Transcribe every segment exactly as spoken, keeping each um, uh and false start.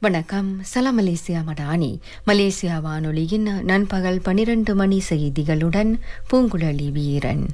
வணக்கம். சலாம் Malaysia Madani. Malaysia வானொலியின் நண்பகல் பனிரண்டு மணி செய்திகளுடன் பூங்குழலி வீரன்.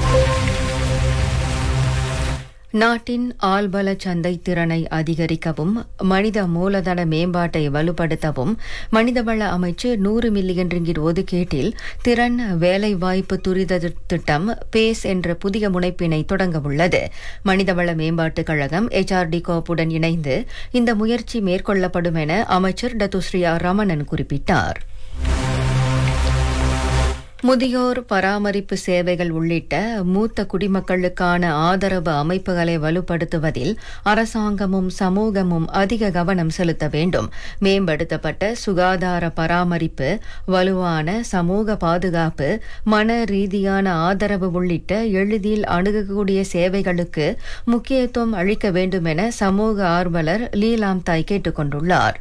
நாட்டின் ஆள்பல சந்தை திறனை அதிகரிக்கவும் மனித மூலதன மேம்பாட்டை வலுப்படுத்தவும் மனிதவள அமைச்சு நூறு மில்லியன் ரிங்கிட் ஒதுக்கீட்டில் திறன் வேலைவாய்ப்பு துரித திட்டம் பேஸ் என்ற புதிய முனைப்பினை தொடங்கவுள்ளது. மனிதவள மேம்பாட்டுக் கழகம் எச்ஆர்டி கோப்புடன் இணைந்து இந்த முயற்சி மேற்கொள்ளப்படும் என அமைச்சர் டத்துஸ்ரீயா ரமணன் குறிப்பிட்டார். முதியோர் பராமரிப்பு சேவைகள் உள்ளிட்ட மூத்த குடிமக்களுக்கான ஆதரவு அமைப்புகளை வலுப்படுத்துவதில் அரசாங்கமும் சமூகமும் அதிக கவனம் செலுத்த வேண்டும். மேம்படுத்தப்பட்ட சுகாதார பராமரிப்பு, வலுவான சமூக பாதுகாப்பு, மன ரீதியான ஆதரவு உள்ளிட்ட எளிதில் அணுகக்கூடிய சேவைகளுக்கு முக்கியத்துவம் அளிக்க வேண்டும் என சமூக ஆர்வலர் லீலாம் தாய் கேட்டுக் கொண்டுள்ளார்.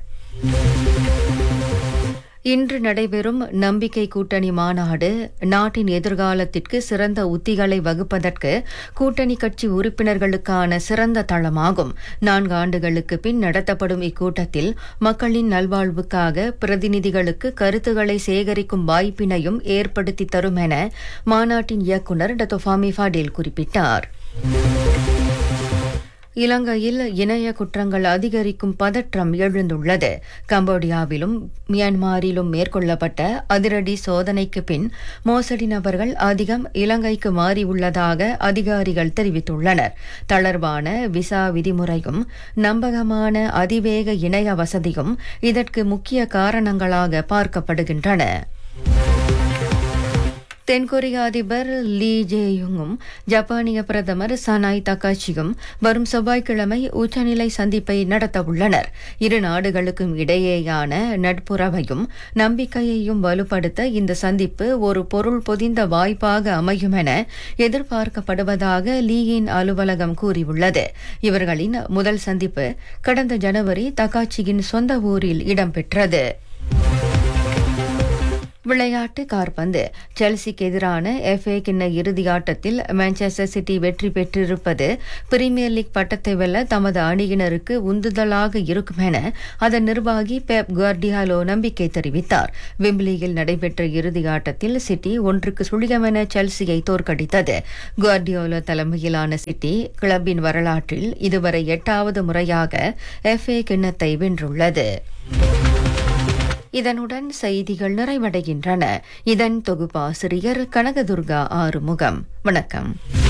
இன்று நடைபெறும் நம்பிக்கை கூட்டணி மாநாடு நாட்டின் எதிர்காலத்திற்கு சிறந்த உத்திகளை வகுப்பதற்கு கூட்டணி கட்சி உறுப்பினர்களுக்கான சிறந்த தளமாகும். நான்கு ஆண்டுகளுக்கு பின் நடத்தப்படும் இக்கூட்டத்தில் மக்களின் நல்வாழ்வுக்காக பிரதிநிதிகளுக்கு கருத்துக்களை சேகரிக்கும் வாய்ப்பினையும் ஏற்படுத்தி தரும் என மாநாட்டின் இயக்குநர் டத்தோ ஃபாமி ஃபாடேல் குறிப்பிட்டார். இலங்கையில் இணைய குற்றங்கள் அதிகரிக்கும் பதற்றம் எழுந்துள்ளது. கம்போடியாவிலும் மியான்மரிலும் மேற்கொள்ளப்பட்ட அதிரடி சோதனைக்கு பின் மோசடி நபர்கள் அதிகம் இலங்கைக்கு மாறியுள்ளதாக அதிகாரிகள் தெரிவித்துள்ளனர். தளர்வான விசா விதிமுறையும் நம்பகமான அதிவேக இணைய வசதியும் இதற்கு முக்கிய காரணங்களாக பார்க்கப்படுகின்றன. தென்கொரிய அதிபர் லீ ஜேயுங்கும் ஜப்பானிய பிரதமர் சனாய் தகாச்சியும் வரும் செவ்வாய்க்கிழமை உச்சநிலை சந்திப்பை நடத்தவுள்ளனர். இரு நாடுகளுக்கும் இடையேயான நட்புறவையும் நம்பிக்கையையும் வலுப்படுத்த இந்த சந்திப்பு ஒரு பொருள் பொதிந்த வாய்ப்பாக அமையும் என எதிர்பார்க்கப்படுவதாக லீயின் அலுவலகம் கூறியுள்ளது. இவர்களின் முதல் சந்திப்பு கடந்த ஜனவரி தகாச்சியின் சொந்த ஊரில் இடம்பெற்றது. விளையாட்டு காற்பந்து. செல்சிக்கு எதிரான எஃப்ஏ கிண்ண இறுதி ஆட்டத்தில் மான்செஸ்டர் சிட்டி வெற்றி பெற்றிருப்பது பிரீமியர் லீக் பட்டத்தை வெல்ல தமது அணியினருக்கு உந்துதலாக இருக்கும் என அதன் நிர்வாகி பெப் குவார்டியாலோ நம்பிக்கை தெரிவித்தார். விம்பிளியில் நடைபெற்ற இறுதி ஆட்டத்தில் சிட்டி ஒன்றுக்கு சுழியம் என செல்சியை தோற்கடித்தது. குவார்டியோலோ தலைமையிலான சிட்டி கிளப்பின் வரலாற்றில் இதுவரை எட்டாவது முறையாக எஃப்ஏ கிண்ணத்தை வென்றுள்ளது. இதனுடன் செய்திகள் நிறைவடைகின்றன. இதன் தொகுப்பாசிரியர் கனகதுர்கா ஆறுமுகம். வணக்கம்.